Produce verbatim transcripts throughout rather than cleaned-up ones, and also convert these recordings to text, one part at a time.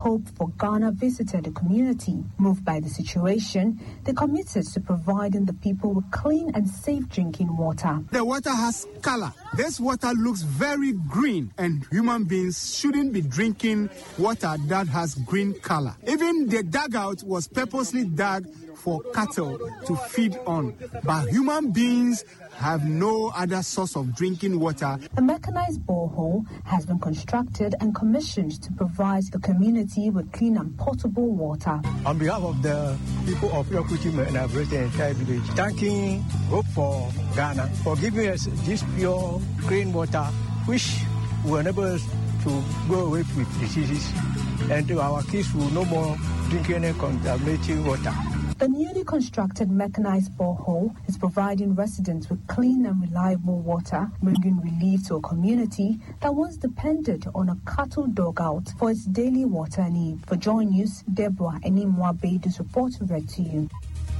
Hope for Ghana visited the community. Moved by the situation, they committed to providing the people with clean and safe drinking water. The water has color. This water looks very green, and human beings shouldn't be drinking water that has green color. Even the dugout was purposely dug for cattle to feed on, but human beings have no other source of drinking water. A mechanized borehole has been constructed and commissioned to provide the community with clean and potable water. On behalf of the people of Yokuchima and Abrete entire village, thanking Hope for Ghana for giving us this pure, clean water, which will enable us to go away with diseases, and our kids will no more drink any contaminated water. The newly constructed mechanized borehole is providing residents with clean and reliable water, bringing relief to a community that once depended on a cattle dugout for its daily water need. For Joy News, Deborah Enimwa Bedu's report read to you.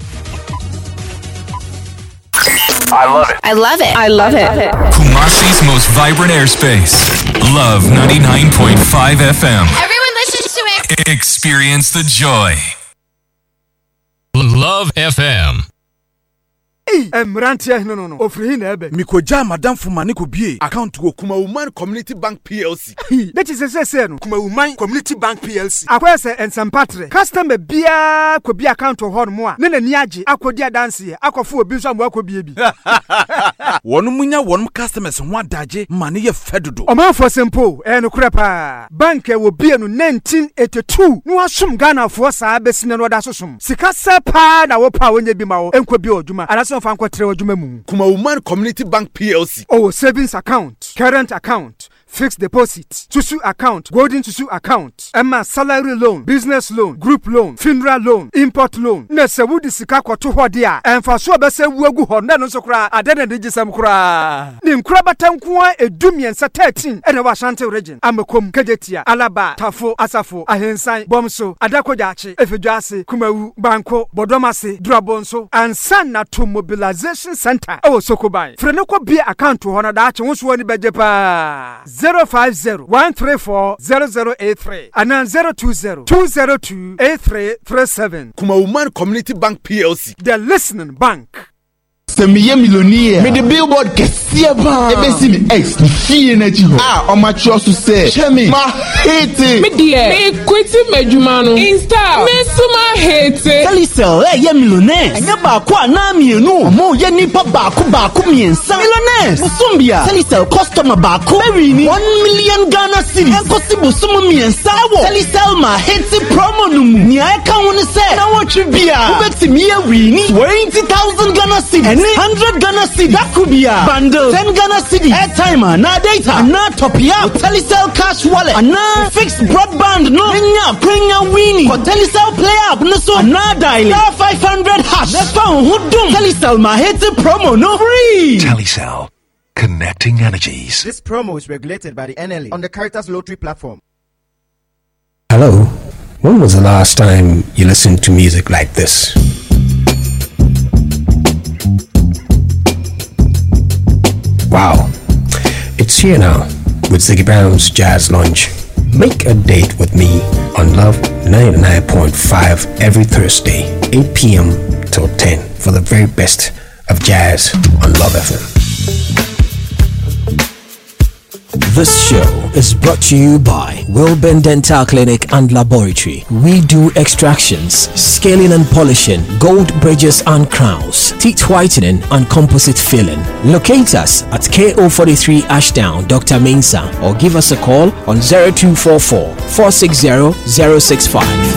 I love it. I love it. I love it. Kumasi's most vibrant airspace. Love ninety-nine point five F M. Everyone listens to it. Experience the joy. Love F M. Hey, Emrantia, no, no, no. Ofri na ebe. Mikoja madam fumani ko bie. Account go Kuma Woman Community Bank P L C. That is a say no. Kuma Woman Community Bank P L C. Akwese ensampatre. Customer bia ko bia account ho no mo a. Ne na ni age akodi adanse akofo obi so am akobie bi. Wonu munya wonu customers ho adaje mane ye fedodo. Omanfo simple e no kure pa. Bank e wo bie no nineteen eighty-two. No asum Ghana fo saa besine no da sosum. Sika sepa na wo pa wonye bi ma wo. Enko bi oduma. Anaso Kuma Woman Community Bank P L C. Oh, savings account, current account, fixed deposit, Susu account, golden Susu account, Emma salary loan, business loan, group loan, funeral loan, import loan. Nese wudi sika kwa tu hodia. Enfa so bese wuegu honda no so kra adene digi sam kra. Nim kra batankuwa edumien sa thirteen ene wa Ashanti region. Amekom, Kejetia, Alaba, Tafo, Asafo, Ahensan, Bomso, Adakojachi, Efejuase, Kumawu, Banko, Bodomase, Drabonso, and Sana to Mobilization Center. Oh, Sokobai. Frenoko be account to honor that won't wani bejepa. zero five zero one three four zero zero eight three and then zero two zero two zero two eight three three seven. Kuma Woman Community Bank P L C. The listening bank. Semiye millionaire. Me the billboard kesiye ba. Ebe si mi ex fiye na ji ho. Ah, o ma tro so say. Chemi ma hate. Me die. Me kwiti mejuma no. Insta. Me suma hate. Telecel eh ye millionaire. Enya ba ko ana mienu. Omo ye nipa ba ko ba ko miensa. Millionaires. Musumbia. Telecel customer ba ko. Very ni one million Ghana cedis. Enkosi busumu miensa wo. Telecel ma hate promo no mu. Ni ai kan woni say. Na wo twibia. Ubeti mi ye wini twenty thousand Ghana cedis. one hundred Ghana cedis. That could be a bundle. ten Ghana cedis. Airtime, na data, na top up. Telecel cash wallet, na fixed broadband. No, nya, prenya weenie. For Telecel play up, no so na dial. Star five hundred hash. That's phone who dum. Telecel ma hate promo, no free. Telecel, connecting energies. This promo is regulated by the N L A on the Caritas Lottery platform. Hello. When was the last time you listened to music like this? Wow, it's here now with Ziggy Brown's Jazz Lunch. Make a date with me on Love ninety-nine point five every Thursday, eight p.m. till ten for the very best of jazz on Love F M. This show is brought to you by Wilburn Dental Clinic and Laboratory. We do extractions, scaling and polishing, gold bridges and crowns, teeth whitening and composite filling. Locate us at K O forty-three Ashdown, Doctor Mensa, or give us a call on zero two four four, four six zero, zero six five.